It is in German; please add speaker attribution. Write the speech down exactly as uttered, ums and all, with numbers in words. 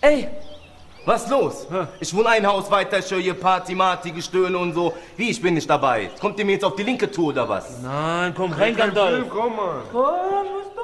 Speaker 1: Ey, was los? Ja. Ich wohne ein Haus weiter, ich höre hier Party, Marty, Gestöhne und so. Wie, ich bin nicht dabei. Kommt ihr mir jetzt auf die linke Tour oder was?
Speaker 2: Nein, komm rein, Gandalf.
Speaker 3: Komm mal.
Speaker 2: Komm, was